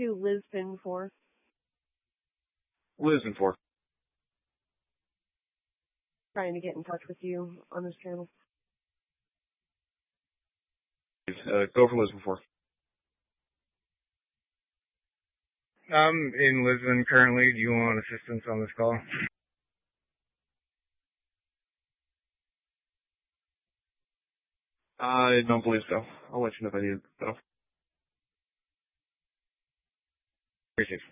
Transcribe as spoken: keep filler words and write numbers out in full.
to Lisbon for? Lisbon for. Trying to get in touch with you on this channel. Uh, go for Lisbon for. I'm in Lisbon currently. Do you want assistance on this call? I don't believe so. I'll let you know if I need it, though. Appreciate it.